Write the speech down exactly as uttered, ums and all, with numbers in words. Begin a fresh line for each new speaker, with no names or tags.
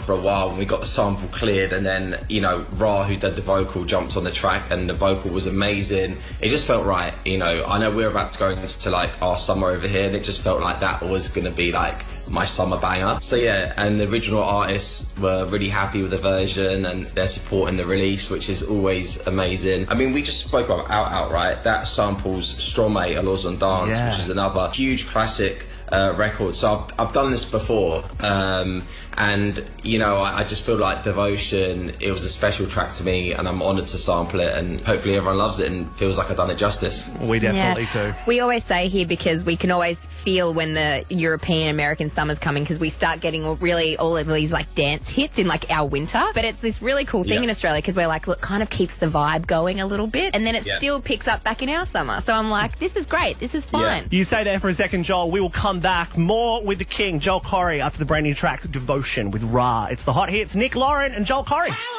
for a while, and we got the sample cleared, and then, you know, Ra, who did the vocal, jumped on the track, and the vocal was amazing. It just felt right, you know. I know we're about to go into like our summer over here, and it just felt like that was going to be like my summer banger. So yeah, and the original artists were really happy with the version, and they're supporting the release, which is always amazing. I mean, we just spoke about Out Out, right? That samples Stromae, Alors on Dance,
yeah.
which is another huge classic uh, record. So I've, I've done this before, um, and you know, I, I just feel like Devotion, it was a special track to me, and I'm honoured to sample it, and hopefully everyone loves it and feels like I've done it justice.
We definitely
yeah.
do.
We always say here, because we can always feel when the European American summer's coming, because we start getting really all of these like dance hits in like our winter. But it's this really cool thing
yeah.
in Australia, because we're like, well, it kind of keeps the vibe going a little bit, and then it
yeah.
still picks up back in our summer. So I'm like, this is great, this is fine.
You stay there for a second, Joel. We will come back more with the king, Joel Corry, after the brand new track Devotion with Ra. It's the Hot Hits, Nick Lauren and Joel Corry.